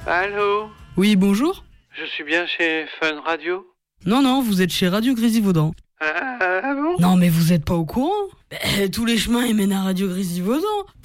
Allô? Oui, bonjour. Je suis bien chez Fun Radio? Non, vous êtes chez Radio Grésivaudan. Ah bon? Non, mais vous êtes pas au courant? Tous les chemins ils mènent à Radio Grésivaudan.